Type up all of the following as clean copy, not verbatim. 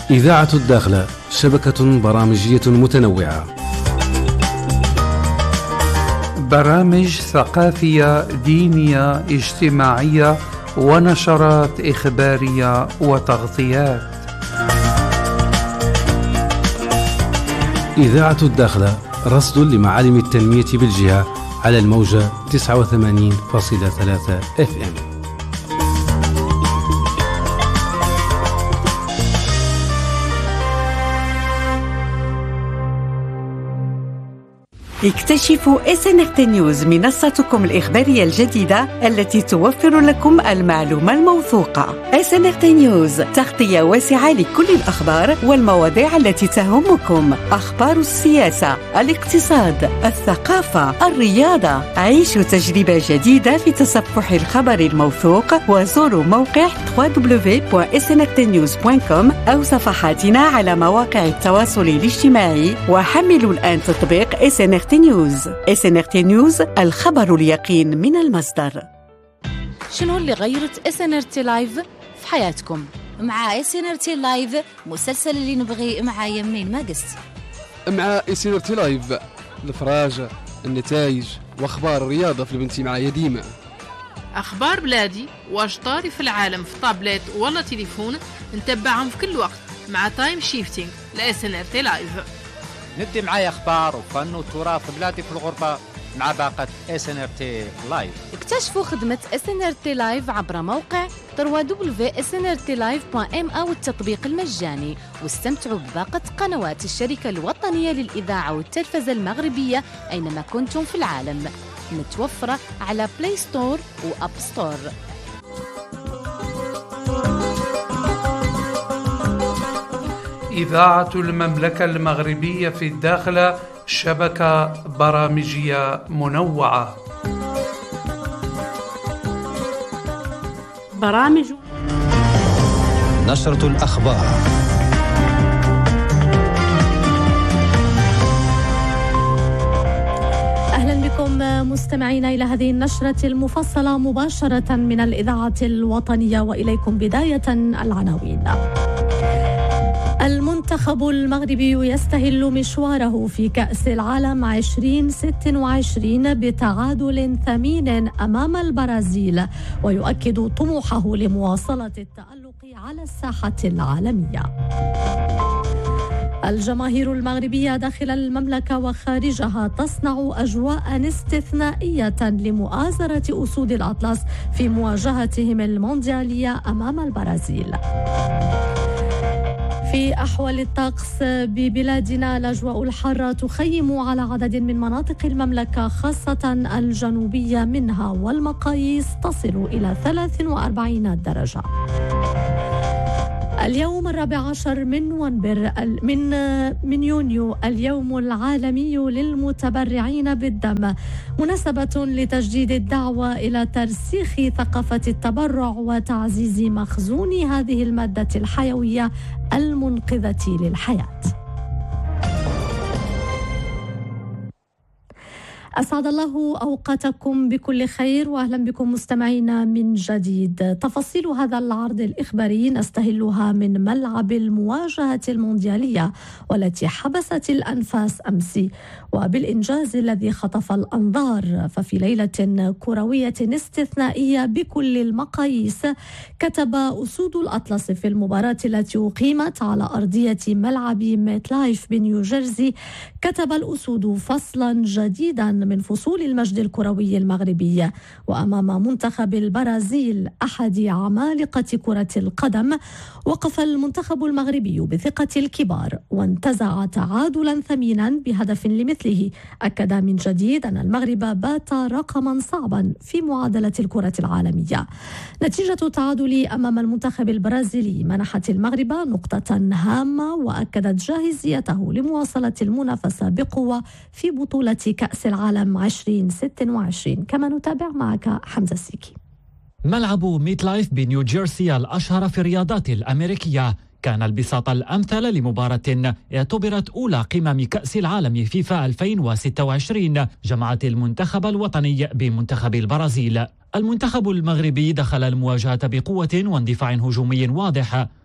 إذاعة الداخلة، شبكة برامجية متنوعة. برامج ثقافية، دينية، اجتماعية، ونشرات إخبارية وتغطيات. إذاعة الداخلة، رصد لمعالم التنمية بالجهة على الموجة 89.3 FM. اكتشفوا SNRT News، منصتكم الإخبارية الجديدة التي توفر لكم المعلومة الموثوقة. SNRT News، تغطية واسعة لكل الأخبار والمواضيع التي تهمكم، أخبار السياسة، الاقتصاد، الثقافة، الرياضة. عيشوا تجربة جديدة في تصفح الخبر الموثوق، وزوروا موقع www.snrtnews.com أو صفحاتنا على مواقع التواصل الاجتماعي، وحملوا الآن تطبيق SNRT نيوز. SNRT نيوز، الخبر اليقين من المصدر. شنو اللي غيرت SNRT لايف في حياتكم؟ مع SNRT لايف، مسلسل اللي نبغي مع يمين ما قست. مع SNRT لايف، الفراجة، النتائج واخبار الرياضة في البنتي معايا ديما. اخبار بلادي واش طاري في العالم في طابلت ولا تليفون، نتبعهم في كل وقت مع تايم شيفتينج لSNRT لايف. ندي معايا أخبار وفن وتراث بلادي في الغربة مع باقة SNRT لايف. اكتشفوا خدمة SNRT لايف عبر موقع www.snrtlive.m أو التطبيق المجاني، واستمتعوا بباقة قنوات الشركة الوطنية للإذاعة والتلفزة المغربية أينما كنتم في العالم، متوفرة على بلاي ستور وأب ستور. إذاعة المملكة المغربية في الداخلة، شبكة برامجية منوعة. برامج نشرة الأخبار. أهلا بكم مستمعين إلى هذه النشرة المفصلة مباشرة من الإذاعة الوطنية، وإليكم بداية العناوين. المنتخب المغربي يستهل مشواره في كأس العالم 2026 بتعادل ثمين أمام البرازيل، ويؤكد طموحه لمواصلة التألق على الساحة العالمية. الجماهير المغربية داخل المملكة وخارجها تصنع أجواء استثنائية لمؤازرة أسود الأطلس في مواجهتهم المونديالية أمام البرازيل. في أحوال الطقس ببلادنا، الأجواء الحارة تخيم على عدد من مناطق المملكة خاصة الجنوبية منها، والمقاييس تصل إلى 43 درجة. اليوم 14 من يونيو، اليوم العالمي للمتبرعين بالدم، مناسبة لتجديد الدعوة إلى ترسيخ ثقافة التبرع وتعزيز مخزون هذه المادة الحيوية المنقذة للحياة. أسعد الله أوقاتكم بكل خير، وأهلا بكم مستمعينا من جديد. تفاصيل هذا العرض الإخباري نستهلها من ملعب المواجهة المونديالية والتي حبست الأنفاس أمس، وبالإنجاز الذي خطف الأنظار. ففي ليلة كروية استثنائية بكل المقاييس، كتب أسود الأطلس في المباراة التي أقيمت على أرضية ملعب ميت لايف بنيوجيرسي، كتب الأسود فصلا جديدا من فصول المجد الكروي المغربي، وأمام منتخب البرازيل أحد عمالقة كرة القدم، وقف المنتخب المغربي بثقة الكبار وانتزع تعادلا ثمينا بهدف لمثله. أكد من جديد أن المغرب بات رقما صعبا في معادلة الكرة العالمية. نتيجة التعادل أمام المنتخب البرازيلي منحت المغرب نقطة هامة، وأكدت جاهزيته لمواصلة المنافسة بقوة في بطولة كأس العالم 2026. كما نتابع معك حمزة السيكي. ملعب ميت لايف بنيوجيرسي الأشهر في الرياضات الأمريكية كان البساط الأمثل لمباراة اعتبرت أولى قمم كأس العالم فيفا 2026 جمعت المنتخب الوطني بمنتخب البرازيل. المنتخب المغربي دخل المواجهة بقوة واندفاع هجومي واضح،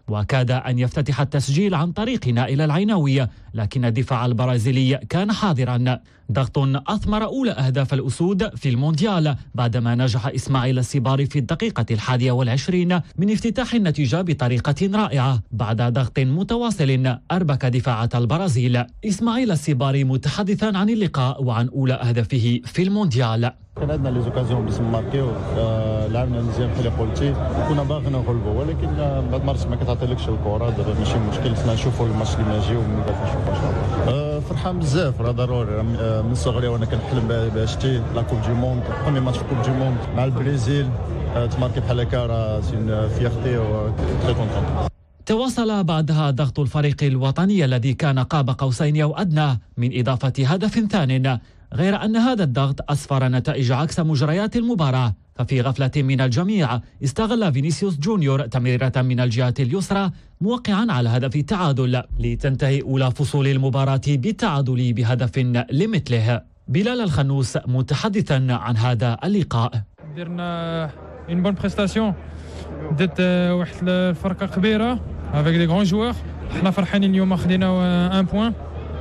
وكاد أن يفتتح التسجيل عن طريقنا إلى العيناوي، لكن الدفاع البرازيلي كان حاضرا. ضغط أثمر أولى أهداف الأسود في المونديال بعدما نجح إسماعيل السيباري في الدقيقة 21 من افتتاح النتيجة بطريقة رائعة بعد ضغط متواصل أربك دفاعات البرازيل. إسماعيل السيباري متحدثا عن اللقاء وعن أولى أهدافه في المونديال. كان عندنا لي زوكازيون باش نماركيو، لعبنا مزيان بحال اللي قلتي، كنا باغيين نغلبوا، ولكن بعد ما ما كتعطيلكش الكره دابا ماشي مشكل، خصنا نشوفوا الماتش اللي ماجي ومن بعد نشوفوا ان شاء الله. فرحان بزاف، راه ضروري من صغري وانا كنحلم بها شتي لا كوب دي موند، بروميي ماتش في كوب دي موند مع البرازيل، تماركي بحال هكا راه سي اون فيرتي و تري كونتون. تواصل بعدها ضغط الفريق الوطني الذي كان قاب قوسين أو أدنى من إضافة هدف ثان، غير أن هذا الضغط أسفر نتائج عكس مجريات المباراة. ففي غفلة من الجميع استغل فينيسيوس جونيور تمريرة من الجهة اليسرى موقعا على هدف التعادل، لتنتهي أولى فصول المباراة بالتعادل بهدف لمثله. بلال الخنوس متحدثا عن هذا اللقاء: درنا une bonne prestation ضد واحد الفرقة كبيرة avec des grands joueurs. احنا فرحانين اليوم خدينا 1 بوين،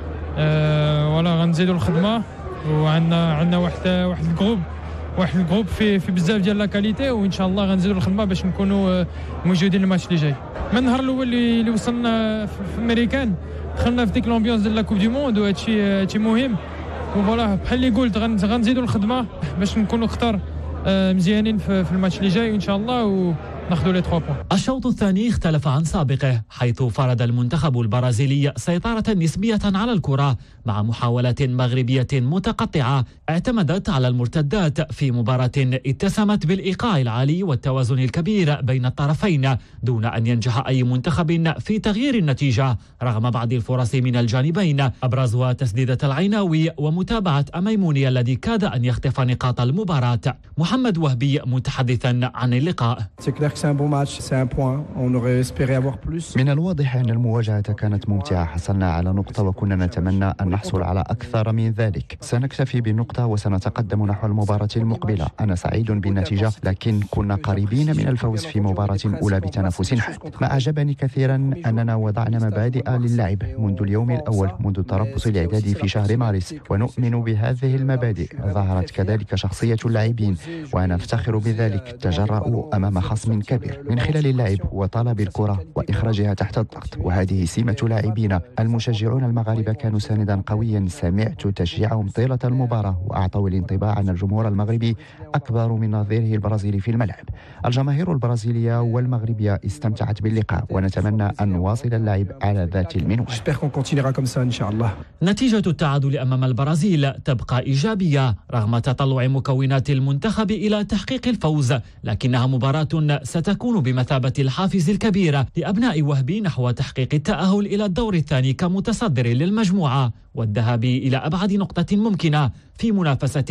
ولا غنزيدوا الخدمة، وعندنا واحد الجروب في بزاف ديال لا كاليتي، وان شاء الله غنزيدوا الخدمه باش نكونوا موجودين الماتش اللي جاي. من النهار الاول اللي وصلنا في امريكان دخلنا في ديك لومبيونس ديال لا كوب دي موند، وهادشي مهم، وفوالا بحال اللي قلت غنزيدوا الخدمه باش نكونوا اكثر مزيانين في الماتش اللي جاي ان شاء الله ناخذوا لي 3 بوين. الشوط الثاني اختلف عن سابقه، حيث فرض المنتخب البرازيلي سيطرة نسبية على الكرة مع محاولات مغربية متقطعة اعتمدت على المرتدات في مباراة اتسمت بالإيقاع العالي والتوازن الكبير بين الطرفين، دون أن ينجح أي منتخب في تغيير النتيجة رغم بعض الفرص من الجانبين، أبرزها تسديدة العيناوي ومتابعة أميموني الذي كاد أن يخطف نقاط المباراة. محمد وهبي متحدثا عن اللقاء: من الواضح أن المواجهة كانت ممتعة، حصلنا على نقطة وكنا نتمنى أن نحصل على أكثر من ذلك. سنكتفي بالنقطة وسنتقدم نحو المباراة المقبلة. أنا سعيد بالنتيجة، لكن كنا قريبين من الفوز في مباراة أولى بتنافس حاد. ما أعجبني كثيرا أننا وضعنا مبادئ للعب منذ اليوم الأول، منذ تربص الإعداد في شهر مارس، ونؤمن بهذه المبادئ. ظهرت كذلك شخصية اللاعبين وأنا أفتخر بذلك، تجرأوا أمام خصم كبير من خلال اللعب وطلب الكرة وإخراجها تحت الضغط، وهذه سمة لاعبينا. المشجعون المغاربة كانوا ساندا قويا، سمعت تشجيعهم طيلة المباراة وأعطوا الانطباع أن الجمهور المغربي أكبر من نظيره البرازيلي في الملعب. الجماهير البرازيلية والمغربية استمتعت باللقاء، ونتمنى أن نواصل اللعب على ذات المنوال. نتيجة التعادل أمام البرازيل تبقى إيجابية رغم تطلع مكونات المنتخب إلى تحقيق الفوز، لكنها مباراة ستكون بمثابة الحافز الكبير لأبناء وهبي نحو تحقيق التأهل إلى الدور الثاني كمتصدر للمجموعة والذهاب إلى أبعد نقطة ممكنة في منافسة